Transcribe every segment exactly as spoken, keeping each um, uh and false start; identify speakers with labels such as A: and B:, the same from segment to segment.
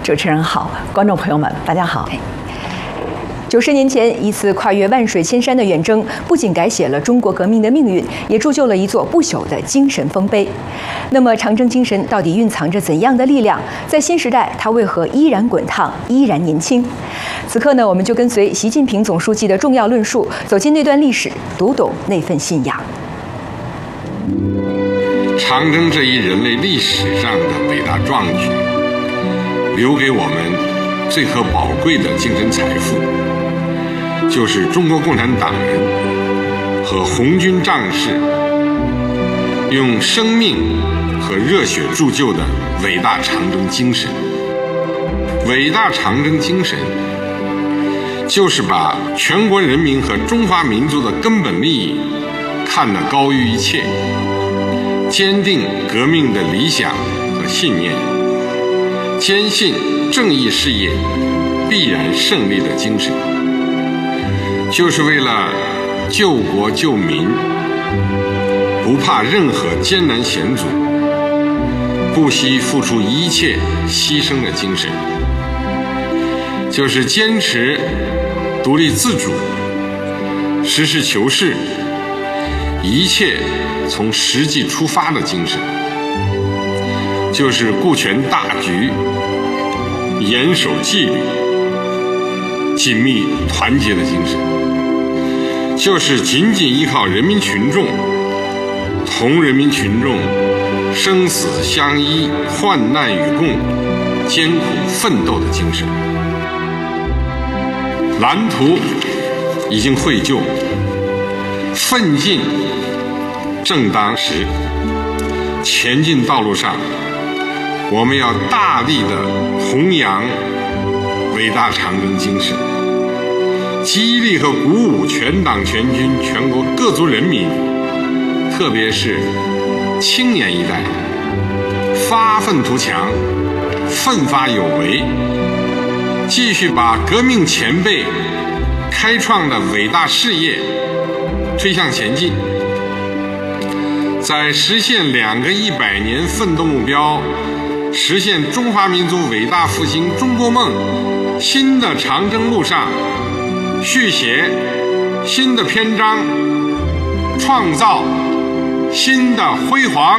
A: 主持人好，观众朋友们，大家好。九十年前，一次跨越万水千山的远征，不仅改写了中国革命的命运，也铸就了一座不朽的精神丰碑。那么，长征精神到底蕴藏着怎样的力量？在新时代，它为何依然滚烫，依然年轻？此刻呢，我们就跟随习近平总书记的重要论述，走进那段历史，读懂那份信仰。
B: 长征这一人类历史上的伟大壮举，留给我们最可宝贵的精神财富，就是中国共产党人和红军战士用生命和热血铸就的伟大长征精神。伟大长征精神就是把全国人民和中华民族的根本利益看得高于一切，坚定革命的理想和信念，坚信正义事业必然胜利的精神，就是为了救国救民，不怕任何艰难险阻，不惜付出一切牺牲的精神，就是坚持独立自主、实事求是、一切从实际出发的精神，就是顾全大局、严守纪律、紧密团结的精神，就是紧紧依靠人民群众，同人民群众生死相依、患难与共、艰苦奋斗的精神。蓝图已经绘就，奋进正当时。前进道路上，我们要大力的弘扬伟大长征精神，激励和鼓舞全党全军全国各族人民，特别是青年一代，发愤图强，奋发有为，继续把革命前辈开创的伟大事业推向前进。在实现两个一百年奋斗目标，实现中华民族伟大复兴中国梦新的长征路上，续写新的篇章，创造新的辉煌。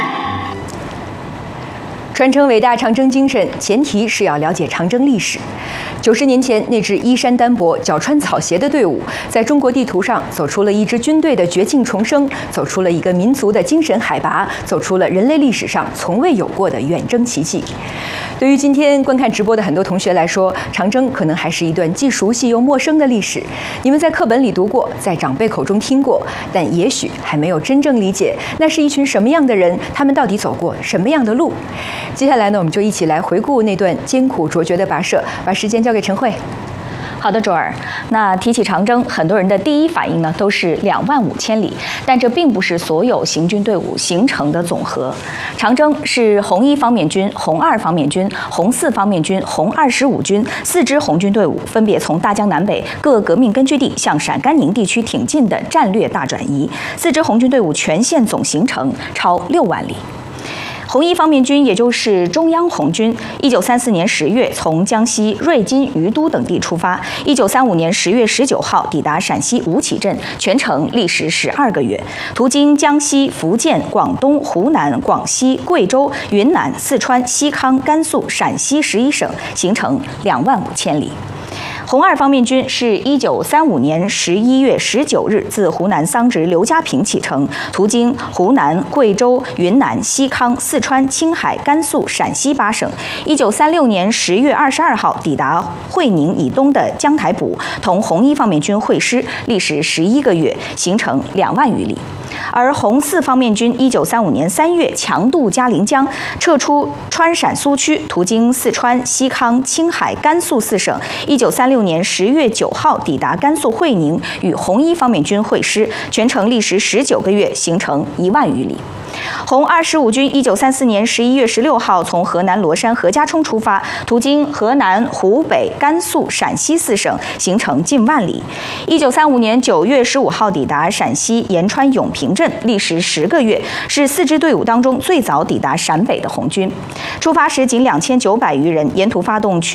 A: 传承伟大长征精神，前提是要了解长征历史。九十年前，那支衣衫单薄、脚穿草鞋的队伍，在中国地图上走出了一支军队的绝境重生，走出了一个民族的精神海拔，走出了人类历史上从未有过的远征奇迹。对于今天观看直播的很多同学来说，长征可能还是一段既熟悉又陌生的历史。你们在课本里读过，在长辈口中听过，但也许还没有真正理解那是一群什么样的人，他们到底走过什么样的路。接下来呢，我们就一起来回顾那段艰苦卓绝的跋涉，把时间交给陈慧。
C: 好的，卓儿。那提起长征，很多人的第一反应呢都是两万五千里，但这并不是所有行军队伍形成的总和。长征是红一方面军、红二方面军、红四方面军、红二十五军四支红军队伍，分别从大江南北各革命根据地向陕甘宁地区挺进的战略大转移。四支红军队伍全线总行程超六万里。红一方面军，也就是中央红军，一九三四年十月从江西瑞金、于都等地出发，一九三五年十月十九号抵达陕西吴起镇，全程历时十二个月，途经江西、福建、广东、湖南、广西、贵州、云南、四川、西康、甘肃、陕西十一省，行程两万五千里。红二方面军是一九三五年十一月十九日自湖南桑植刘家坪启程，途经湖南、贵州、云南、西康、四川、青海、甘肃、陕西八省。一九三六年十月二十二号抵达会宁以东的江台堡，同红一方面军会师，历时十一个月，行程两万余里。而红四方面军一九三五年三月强渡嘉陵江，撤出川陕苏区，途经四川、西康、青海、甘肃四省。一九三六年十月九号抵达甘肃会宁，与红一方面军会师，全程历时十九个月，行程一万余里。红二十五军一九三四年十一月十六号从河南罗山何家冲出发，途经河南、湖北、甘肃、陕西四省，行程近万里。一九三五年九月十五号抵达陕西延川永平镇，历时十个月，是四支队伍当中最早抵达陕北的红军。出发时仅两千九百余人，沿途发动